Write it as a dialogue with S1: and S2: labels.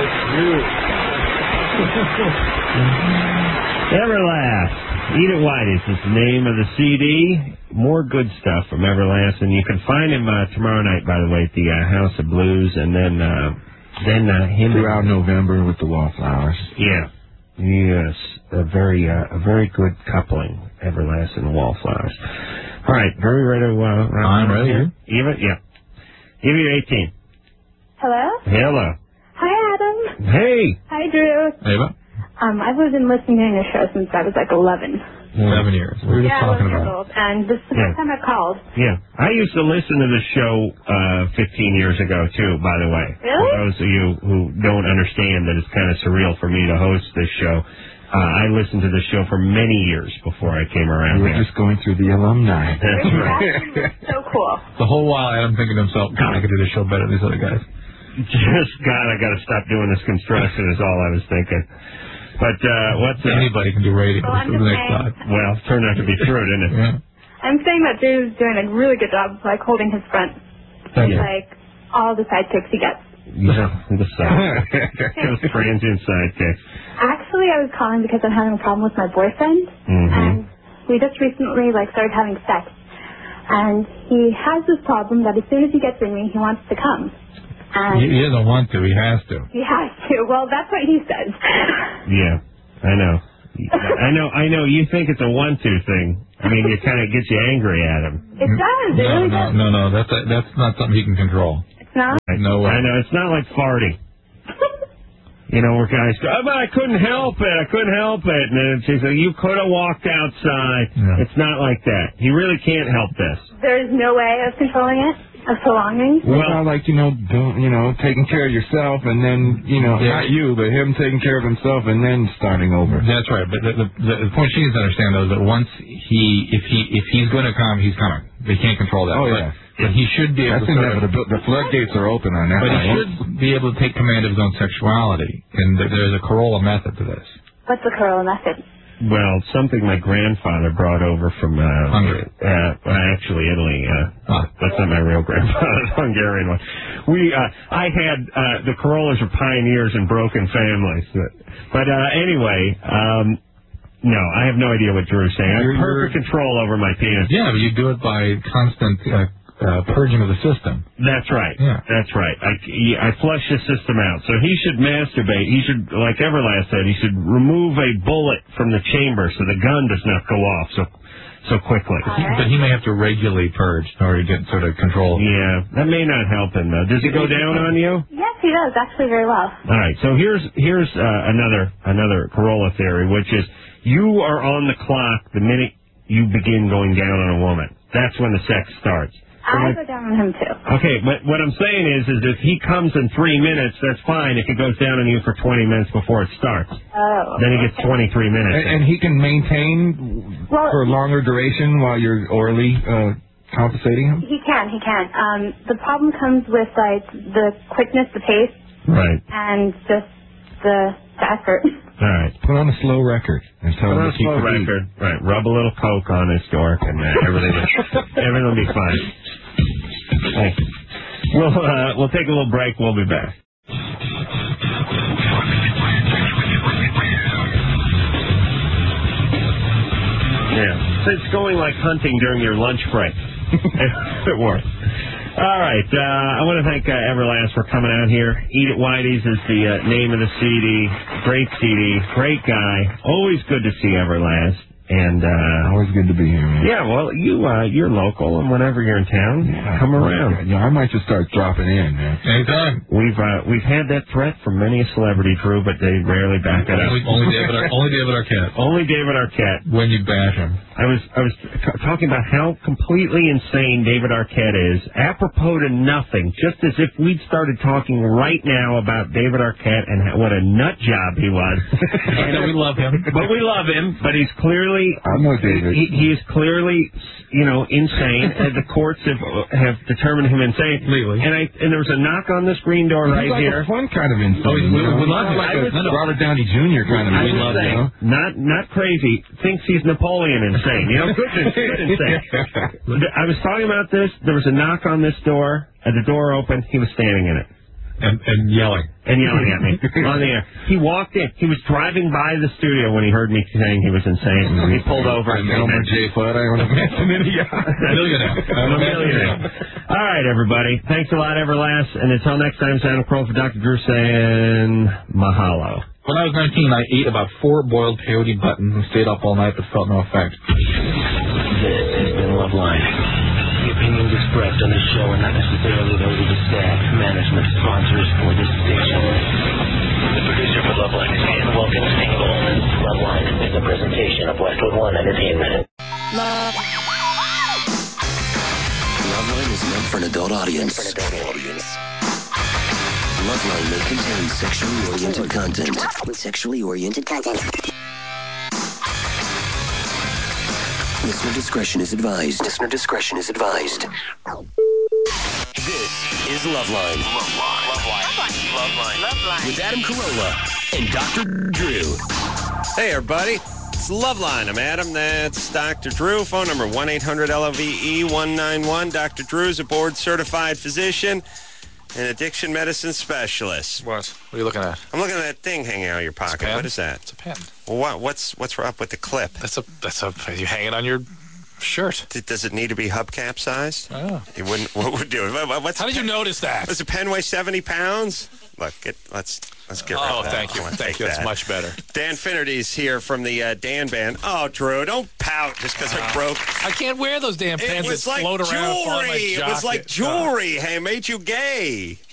S1: Everlast. Eat It Whitey's is the name of the CD. More good stuff from Everlast, and you can find him tomorrow night, by the way, at the House of Blues, and then him
S2: throughout November with the Wallflowers.
S1: Yeah, yes, a very good coupling, Everlast and the Wallflowers. All right, very ready to
S3: I'm ready.
S1: Eva, yeah. Eva, you're 18.
S4: Hello?
S1: Hello.
S4: Hi, Adam.
S1: Hey.
S4: Hi, Drew.
S3: Eva?
S4: I've been listening to your show since I was like 11.
S3: 7 years. We were just talking about.
S4: Old, and this is the first time I called.
S1: Yeah. I used to listen to the show 15 years ago, too, by the way.
S4: Really?
S1: For those of you who don't understand that it's kind of surreal for me to host this show, I listened to the show for many years before I came around.
S2: You were just going through the alumni.
S1: That's right.
S4: So cool.
S3: The whole while Adam thinking to himself, God, I could do this show better than these other guys.
S1: God, I got to stop doing this construction is all I was thinking. But what's
S3: anybody can do radio.
S4: Well,
S3: This is the next thought.
S1: Well, it turned out to be true, didn't it?
S3: Yeah.
S4: I'm saying that Drew's doing a really good job of like holding his front.
S1: Thank you.
S4: Like all the sidekicks he gets.
S1: Yeah, the sidekick. Those transient sidekicks.
S4: Actually, I was calling because I'm having a problem with my boyfriend, and we just recently started having sex. And he has this problem that as soon as he gets in me, he wants to come. And
S3: He doesn't want to. He has to.
S4: he has to. Well, that's what he says.
S1: Yeah, I know. I know. You think it's a 1-2 thing. I mean, it kind of gets you angry at him.
S4: It does. It really does.
S3: No. That's not something he can control.
S4: It's not?
S3: No way.
S1: I know. It's not like farting. You know, where guys go, but I couldn't help it. And then she's like, you could have walked outside. Yeah. It's not like that. He really can't help this.
S4: There's no way of controlling it, of prolonging.
S2: Well, taking care of yourself, and then, not you, but him taking care of himself, and then starting over.
S3: That's right. But the point she needs to understand, though, is that once if he's going to come, he's coming. They can't control that.
S2: Oh, yeah.
S3: But he should be able to...
S2: The floodgates are open on that.
S3: But he should be able to take command of his own sexuality. And there's a Corolla method to this.
S4: What's the Corolla method?
S1: Well, something my grandfather brought over from
S3: Hungary.
S1: Actually Italy. That's not my real grandfather, the Hungarian one. I had the Corollas are pioneers in broken families. But anyway, no, I have no idea what Drew's saying. I have perfect control over my penis.
S3: Yeah, but you do it by constant purging of the system.
S1: That's right.
S3: Yeah.
S1: That's right. I flush the system out. So he should masturbate. He should, like Everlast said, he should remove a bullet from the chamber so the gun does not go off so quickly.
S3: But he may have to regularly purge in order to get sort of control.
S1: Yeah, that may not help him, though. Does it go down on you?
S4: Yes, he does, actually very well.
S1: All right, so here's another Corolla theory, which is you are on the clock the minute you begin going down on a woman. That's when the sex starts.
S4: I go down on him, too.
S1: Okay, but what I'm saying is if he comes in 3 minutes, that's fine if it goes down on you for 20 minutes before it starts.
S4: Oh.
S1: Then he gets 23 minutes.
S2: And he can maintain for a longer duration while you're orally compensating him?
S4: He can. The problem comes with, the quickness, the pace.
S1: Right.
S4: And just the effort.
S1: All right.
S2: Put on a slow record.
S1: Put on a slow record. Right. Rub a little Coke on his dork, and everything will be fine. Thanks. We'll take a little break. We'll be back. Yeah. It's going like hunting during your lunch break. It works. All right. I want to thank Everlast for coming out here. Eat It Whitey's is the name of the CD. Great CD. Great guy. Always good to see Everlast. And
S2: always good to be here, man.
S1: Yeah, well, you're local, and whenever you're in town, come around.
S2: Yeah, I might just start dropping in, man.
S3: Anytime.
S1: We've had that threat from many a celebrity, Drew, but they rarely back it up.
S3: Only David Arquette.
S1: Only David Arquette.
S3: When you bash him.
S1: I was talking about how completely insane David Arquette is, apropos to nothing, just as if we'd started talking right now about David Arquette and what a nut job he was.
S3: And we love him.
S1: But we love him, but he's clearly...
S2: I know David.
S1: He is clearly, insane, and the courts have determined him insane.
S3: Legally.
S1: And there was a knock on this green door right here.
S2: He's like a fun kind of insane.
S3: We love him.
S2: Like Robert Downey Jr. kind of.
S1: I was saying, not crazy. Thinks he's Napoleon insane. Good insane. I was talking about this. There was a knock on this door. The door opened. He was standing in it.
S3: And yelling.
S1: And yelling at me on the air. He walked in. He was driving by the studio when he heard me saying he was insane. He pulled over.
S2: And Elmer J. Fudd, I don't imagine any guy.
S3: Millionaire.
S1: I'm a millionaire. All right, everybody. Thanks a lot, Everlast. And until next time, Santa Crow for Dr. Drew saying mahalo.
S3: When I was 19, I ate about 4 boiled peyote buttons and stayed up all night but felt no effect.
S5: This has been Loveline. The opinions expressed on this show are not necessarily those of the staff, management, sponsors, or this station. The producer for Loveline is Ian Wilkins Tingle. Loveline is a presentation of Westwood One Entertainment. Loveline is meant for an adult audience. Loveline may contain sexually oriented content. Listener discretion is advised. This is Loveline. Loveline. With Adam Carolla and Dr. Drew.
S6: Hey, everybody. It's Loveline. I'm Adam. That's Dr. Drew. Phone number 1-800-LOVE-191. Dr. Drew's a board-certified physician and addiction medicine specialist.
S7: What are you looking at?
S6: I'm looking at that thing hanging out of your pocket. What is that?
S7: It's a pen.
S6: Well, what's up with the clip?
S7: That's a. You hang it on your shirt.
S6: Does it need to be hubcap sized?
S7: Oh.
S6: It wouldn't. What would do it?
S7: How did you notice that?
S6: Does a pen weigh 70 pounds? Look, let's get rid of that.
S7: Thank you. Thank you. That's much better.
S6: Dan Finnerty's here from the Dan Band. Oh, Drew, don't pout just because I broke.
S7: I can't wear those damn pens that float around and fall on my
S6: It was like jewelry. Hey, it made you gay.